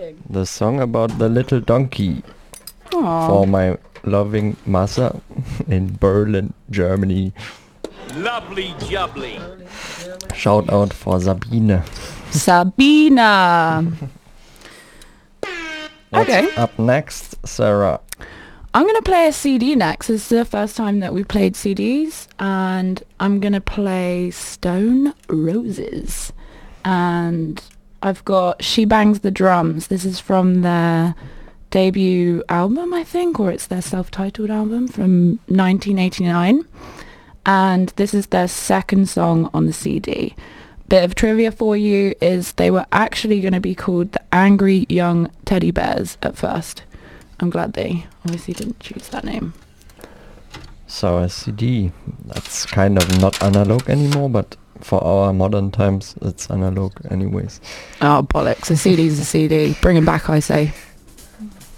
The song about the little donkey Aww. for my loving mother in Berlin, Germany. Lovely jubbly. Shout out for Sabine. Sabina. What's Okay. up next, Sarah? I'm going to play a CD next. This is the first time that we played CDs, and I'm going to play Stone Roses. And I've got She Bangs the Drums. This is from their debut album, I think, or it's their self-titled album from 1989. And this is their second song on the CD. Bit of trivia for you is they were actually going to be called the Angry Young Teddy Bears at first. I'm glad they obviously didn't choose that name. So a CD, that's kind of not analog anymore, but for our modern times, it's analog anyways. Oh, bollocks. A CD's a CD. Bring 'em back, I say.